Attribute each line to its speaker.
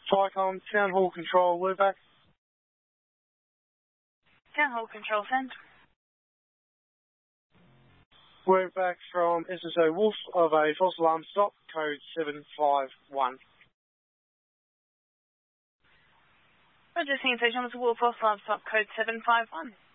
Speaker 1: Tycom, Town Hall Control, we're back.
Speaker 2: Town Hall Control, send.
Speaker 1: We're back from SSO Wolf of a false alarm stop, code 751.
Speaker 2: Roger, Station Wolf, false alarm stop, code 751.